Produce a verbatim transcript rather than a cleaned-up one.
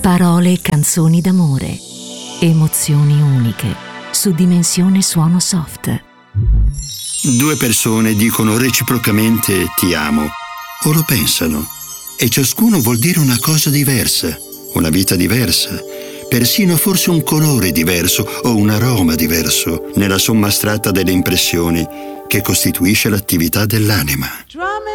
Parole e canzoni d'amore. Emozioni uniche. Su Dimensione Suono Soft. Due persone dicono reciprocamente ti amo, o lo pensano, e ciascuno vuol dire una cosa diversa, una vita diversa, persino forse un colore diverso o un aroma diverso, nella somma astratta delle impressioni che costituisce l'attività dell'anima.